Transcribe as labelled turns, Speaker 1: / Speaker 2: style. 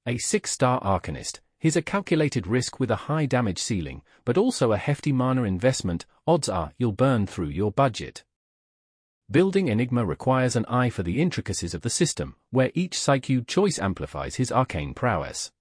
Speaker 1: A 6-star Arcanist, he's a calculated risk with a high damage ceiling, but also a hefty mana investment. Odds are you'll burn through your budget. Building Enigma requires an eye for the intricacies of the system, where each Psyche choice amplifies his arcane prowess.